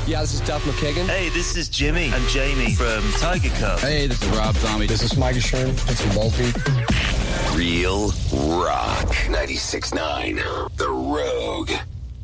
Yeah, this is Duff McKagan. Hey, this is Jimmy and Jamie from Tiger Cub. Hey, this is Rob Zombie. This is Mike Shern. It's from Volbeat. Real Rock 96.9. The Rogue.